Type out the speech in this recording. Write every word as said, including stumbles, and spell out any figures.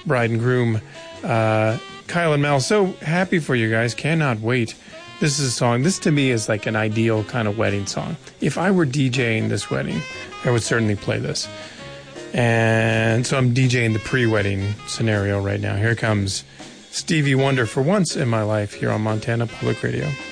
bride and groom, uh, Kyle and Mel. So happy for you guys. Cannot wait. This is a song. This to me is like an ideal kind of wedding song. If I were DJing this wedding, I would certainly play this. And so I'm DJing the pre-wedding scenario right now. Here comes Stevie Wonder, For Once in My Life, here on Montana Public Radio.